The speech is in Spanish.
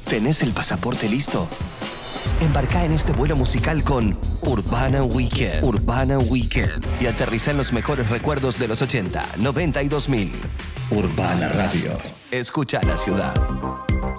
¿Tenés el pasaporte listo? Embarcá en este vuelo musical con Urbana Weekend. Urbana Weekend. Y aterrizá en los mejores recuerdos de los 80, 90 y 2000. Urbana Radio. Escucha la ciudad.